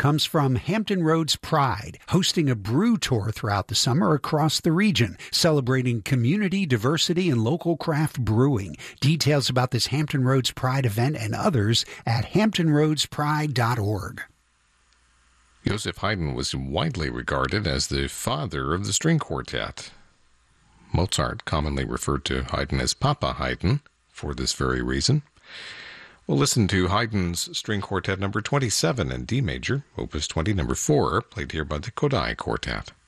comes from Hampton Roads Pride, hosting a brew tour throughout the summer across the region, celebrating community, diversity, and local craft brewing. Details about this Hampton Roads Pride event and others at hamptonroadspride.org. Joseph Haydn was widely regarded as the father of the string quartet. Mozart commonly referred to Haydn as Papa Haydn for this very reason. We'll listen to Haydn's String Quartet number 27 in D major, opus 20 number 4, played here by the Kodály Quartet.